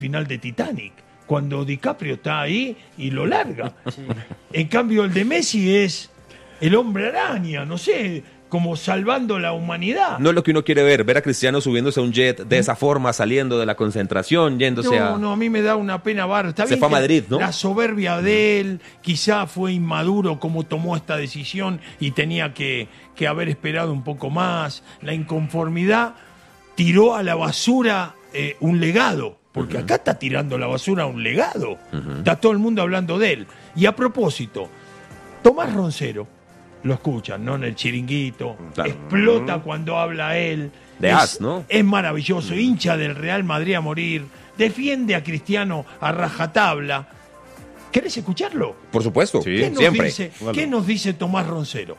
final de Titanic, cuando DiCaprio está ahí y lo larga. Sí. En cambio, el de Messi es el hombre araña, no sé, como salvando la humanidad. No es lo que uno quiere ver a Cristiano subiéndose a un jet de esa forma, saliendo de la concentración, yéndose a... No, a mí me da una pena bar. Está Se fue a Madrid, ¿no? La soberbia de él, quizá fue inmaduro como tomó esta decisión y tenía que haber esperado un poco más. La inconformidad tiró a la basura un legado, porque acá está tirando a la basura un legado. Está todo el mundo hablando de él. Y a propósito, Tomás Roncero, lo escuchan, ¿no? En el chiringuito. Claro. Explota cuando habla él. ¿No? Es maravilloso. Hincha del Real Madrid a morir. Defiende a Cristiano a rajatabla. ¿Querés escucharlo? Por supuesto. Sí, ¿Qué nos dice Tomás Roncero?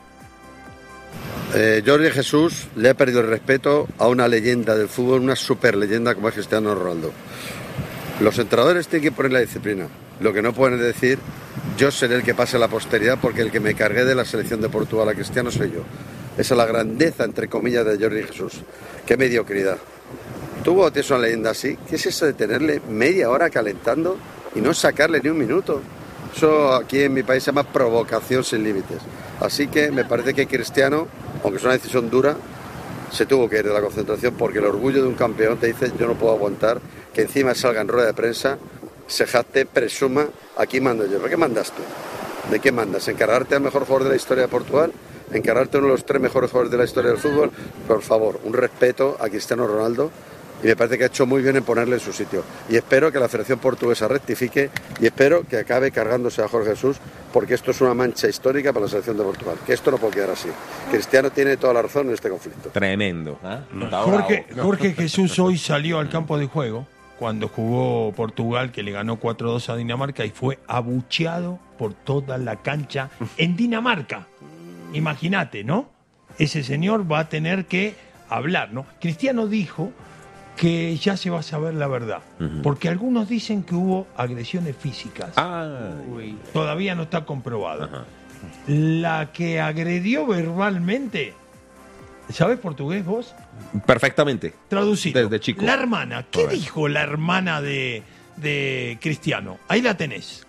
Jordi Jesús le ha perdido el respeto a una leyenda del fútbol, una super leyenda como es Cristiano Ronaldo. Los entrenadores tienen que poner la disciplina. Lo que no pueden decir, yo seré el que pase a la posteridad porque el que me cargué de la selección de Portugal a Cristiano soy yo. Esa es la grandeza, entre comillas, de Jordi Jesús. Qué mediocridad. Tú cuando tienes una leyenda así, ¿qué es eso de tenerle media hora calentando y no sacarle ni un minuto? Eso aquí en mi país se llama provocación sin límites. Así que me parece que Cristiano, aunque es una decisión dura, se tuvo que ir de la concentración porque el orgullo de un campeón te dice yo no puedo aguantar que encima salga en rueda de prensa, se jacte, presuma, aquí mando yo. ¿Pero qué mandas tú? ¿De qué mandas? ¿Encargarte al mejor jugador de la historia de Portugal? ¿Encargarte a uno de los 3 mejores jugadores de la historia del fútbol? Por favor, un respeto a Cristiano Ronaldo. Y me parece que ha hecho muy bien en ponerle en su sitio. Y espero que la Federación Portuguesa rectifique y espero que acabe cargándose a Jorge Jesús, porque esto es una mancha histórica para la selección de Portugal. Que esto no puede quedar así. Cristiano tiene toda la razón en este conflicto. Tremendo. Jorge Jesús hoy salió al campo de juego cuando jugó Portugal, que le ganó 4-2 a Dinamarca y fue abucheado por toda la cancha en Dinamarca. Imagínate, ¿no? Ese señor va a tener que hablar, ¿no? Cristiano dijo que ya se va a saber la verdad, porque algunos dicen que hubo agresiones físicas. Todavía no está comprobado. La que agredió verbalmente, ¿sabes portugués vos? Perfectamente. Traducido. Desde chico. La hermana, ¿qué dijo la hermana de Cristiano? Ahí la tenés.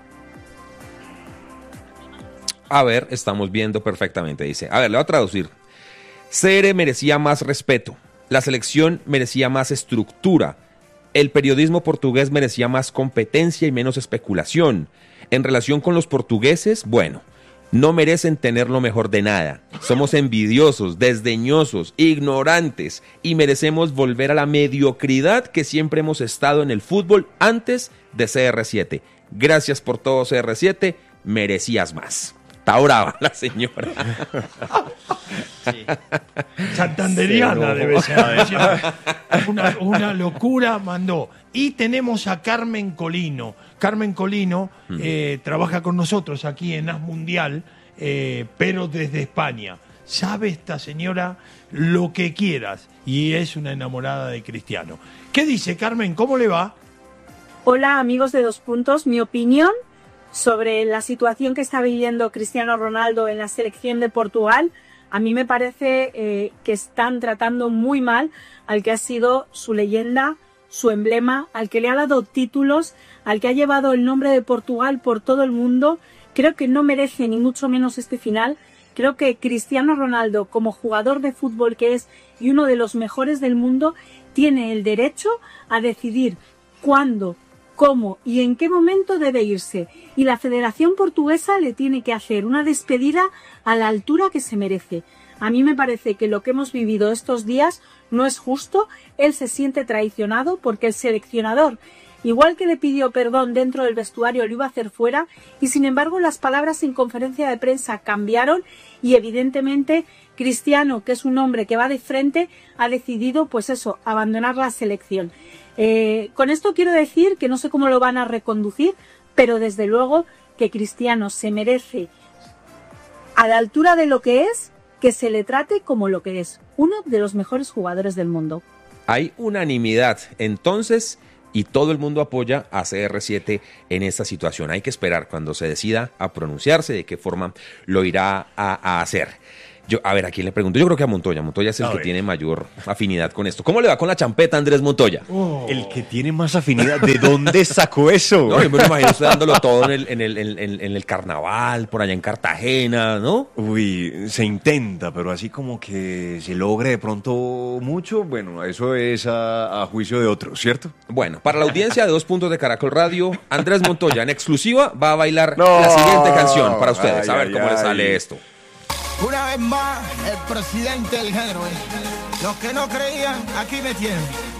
A ver, estamos viendo perfectamente, dice. A ver, le voy a traducir. CR merecía más respeto. La selección merecía más estructura. El periodismo portugués merecía más competencia y menos especulación. En relación con los portugueses, bueno, no merecen tener lo mejor de nada. Somos envidiosos, desdeñosos, ignorantes y merecemos volver a la mediocridad que siempre hemos estado en el fútbol antes de CR7. Gracias por todo, CR7. Merecías más. Está brava la señora. Sí. Santanderiana debe ser. Una locura mandó. Y tenemos a Carmen Colino. Carmen Colino trabaja con nosotros aquí en AS Mundial, pero desde España. Sabe esta señora lo que quieras y es una enamorada de Cristiano. ¿Qué dice Carmen? ¿Cómo le va? Hola amigos de Dos Puntos. Mi opinión sobre la situación que está viviendo Cristiano Ronaldo en la selección de Portugal, a mí me parece que están tratando muy mal al que ha sido su leyenda, su emblema, al que le ha dado títulos, al que ha llevado el nombre de Portugal por todo el mundo. Creo que no merece ni mucho menos este final. Creo que Cristiano Ronaldo, como jugador de fútbol que es y uno de los mejores del mundo, tiene el derecho a decidir cuándo, cómo y en qué momento debe irse. Y la Federación Portuguesa le tiene que hacer una despedida a la altura que se merece. A mí me parece que lo que hemos vivido estos días no es justo. Él se siente traicionado porque el seleccionador, igual que le pidió perdón dentro del vestuario, lo iba a hacer fuera, y sin embargo las palabras en conferencia de prensa cambiaron y evidentemente Cristiano, que es un hombre que va de frente, ha decidido pues eso, abandonar la selección. Con esto quiero decir que no sé cómo lo van a reconducir, pero desde luego que Cristiano se merece, a la altura de lo que es, que se le trate como lo que es, uno de los mejores jugadores del mundo. Hay unanimidad entonces y todo el mundo apoya a CR7 en esta situación. Hay que esperar cuando se decida a pronunciarse de qué forma lo irá a hacer. A ver, ¿a quién le pregunto? Yo creo que a Montoya. Montoya es el A que ver. tiene mayor afinidad con esto. ¿Cómo le va con la champeta, Andrés Montoya? El que tiene más afinidad. ¿De dónde sacó eso? No, yo me lo imagino usted dándolo todo en el carnaval, por allá en Cartagena, ¿no? Uy, se intenta, pero así como que se logre de pronto mucho, bueno, eso es a juicio de otros, ¿cierto? Bueno, para la audiencia de 2 Puntos de Caracol Radio, Andrés Montoya en exclusiva va a bailar la siguiente canción para ustedes. A ver cómo les sale esto. Una vez más, el presidente del género. Los que no creían, aquí me tienen.